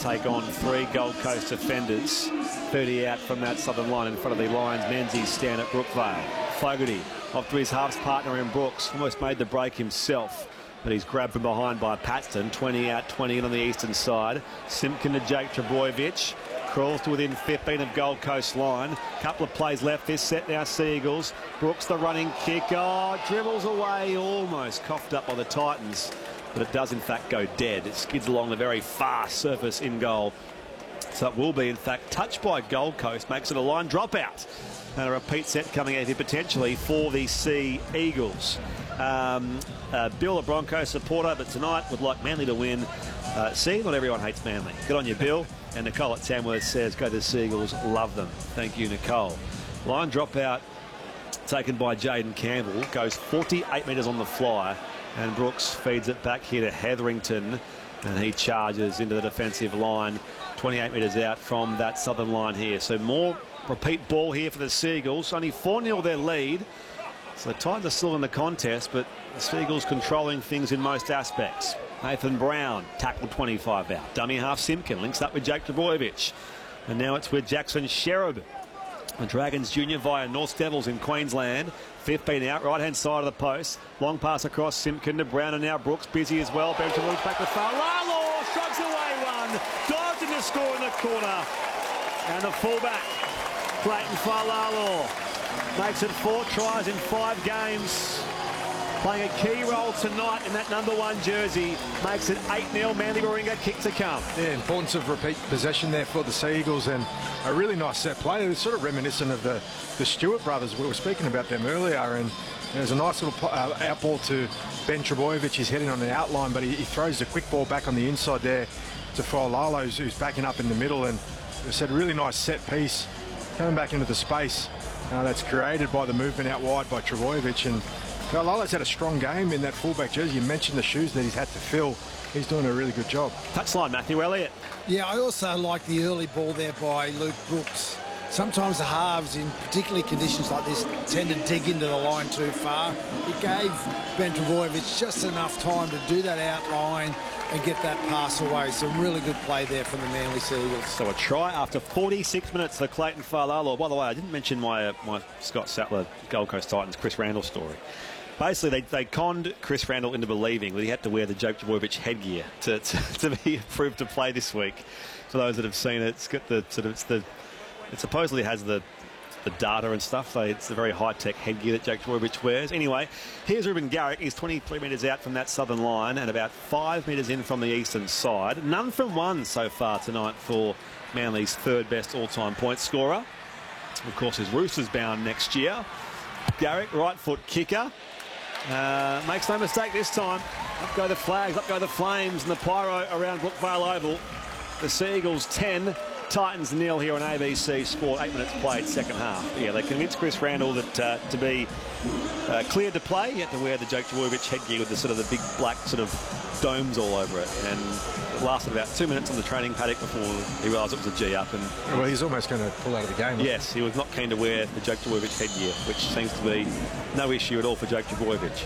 take on 3 Gold Coast defenders. 30 out from that southern line in front of the Lions. Menzies stand at Brookvale. Fogarty off to his halves partner in Brooks. Almost made the break himself, but he's grabbed from behind by Paxton. 20 out, 20 in on the eastern side. Simpkin to Jake Trbojevic. Crawls to within 15 of Gold Coast line. Couple of plays left this set now, Seagulls. Brooks the running kick. Oh, dribbles away, almost coughed up by the Titans. But it does in fact go dead. It skids along the very fast surface in goal. So it will be in fact touched by Gold Coast. Makes it a line dropout. And a repeat set coming out here potentially for the Sea Eagles. Bill, a Broncos supporter, but tonight would like Manly to win. See, not everyone hates Manly. Good on you, Bill. And Nicole at Tamworth says, go to the Seagulls, love them. Thank you, Nicole. Line dropout taken by Jaden Campbell. Goes 48 metres on the fly. And Brooks feeds it back here to Hetherington. And he charges into the defensive line. 28 metres out from that southern line here. So more repeat ball here for the Seagulls. Only 4-0 their lead. So the Titans are still in the contest, but the Seagulls controlling things in most aspects. Nathan Brown, tackle 25 out. Dummy half Simpkin links up with Jake Trbojevic. And now it's with Jackson Sherrod. The Dragons Junior via North Devils in Queensland. 15 out, right-hand side of the post. Long pass across Simpkin to Brown, and now Brooks busy as well. Benjamin moves back to Falalo, shrugs away one. Dives in to score in the corner. And the fullback, Clayton Falalo, makes it 4 tries in 5 games. Playing a key role tonight in that #1 jersey. Makes it 8-0. Manly Warringah kick to come. Yeah, importance of repeat possession there for the Sea Eagles, and a really nice set play. It was sort of reminiscent of the Stewart brothers. We were speaking about them earlier, and there's a nice little outball to Ben Trbojevic. He's heading on the outline, but he throws the quick ball back on the inside there to Falalo, who's backing up in the middle, and it's a really nice set piece coming back into the space that's created by the movement out wide by Trbojevic. And Lalo's had a strong game in that fullback jersey. You mentioned the shoes that he's had to fill. He's doing a really good job. Touchline, Matthew Elliott. Yeah, I also like the early ball there by Luke Brooks. Sometimes the halves, in particularly conditions like this, tend to dig into the line too far. It gave Ben Trbojevic just enough time to do that outline and get that pass away. Some really good play there from the Manly Seagulls. So a try after 46 minutes for Clayton Falalo. By the way, I didn't mention my Scott Sattler Gold Coast Titans Chris Randall story. Basically, they conned Chris Randall into believing that he had to wear the Jake Trbojevic headgear to be approved to play this week. For those that have seen it, it's got the it supposedly has the data and stuff. It's a very high-tech headgear that Jake Trbojevic wears. Anyway, here's Ruben Garrick. He's 23 metres out from that southern line and about 5 metres in from the eastern side. None from one so far tonight for Manly's 3rd best all-time point scorer. Of course, his Roosters bound next year. Garrick, right foot kicker. Makes no mistake this time. Up go the Flags, up go the Flames, and the pyro around Brookvale Oval. The Seagulls 10, Titans 0 here on ABC Sport. 8 minutes played, second half. Yeah, they convinced Chris Randall that to be cleared to play, he had to wear the Jake Trbojevic headgear with the sort of the big black sort of domes all over it. And it lasted about 2 minutes on the training paddock before he realised it was a G-up. And well, he's almost going to pull out of the game. Yes, he was not keen to wear the Jake Trbojevic headgear, which seems to be no issue at all for Jake Trbojevic.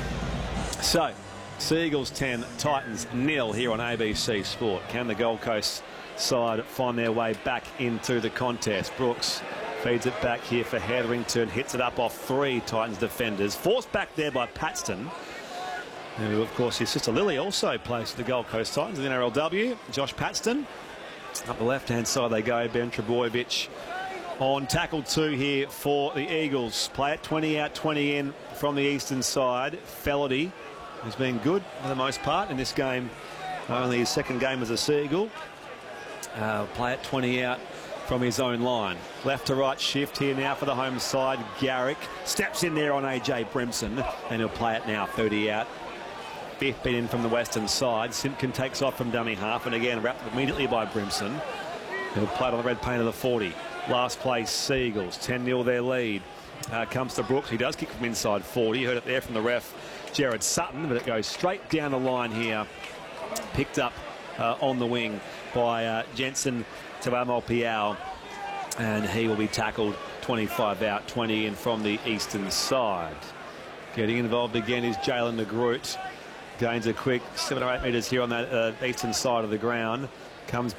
So, Seagulls 10, Titans 0 here on ABC Sport. Can the Gold Coast side find their way back into the contest? Brooks feeds it back here for Hetherington, hits it up off 3 Titans defenders. Forced back there by Paxton, who of course his sister Lily also plays for the Gold Coast Titans in the NRLW. Josh Paxton. Up the left-hand side they go. Ben Trbojevic on tackle 2 here for the Eagles. Play it 20 out, 20 in from the eastern side. Felody has been good for the most part in this game. Only his 2nd game as a Seagull. Play it 20 out from his own line. Left to right shift here now for the home side. Garrick steps in there on AJ Brimson, and he'll play it now 30 out. 15 in from the western side. Simpkin takes off from dummy half, and again wrapped immediately by Brimson. He'll play it on the red paint of the 40. Last place Seagulls, 10-0 their lead. Comes to Brooks. He does kick from inside 40. You heard it there from the ref, Jared Sutton, but it goes straight down the line here. Picked up on the wing by Jensen Tauamopiao, and he will be tackled 25 out, 20 in from the eastern side. Getting involved again is Jalen DeGroot. Gains a quick 7 or 8 metres here on that eastern side of the ground. Comes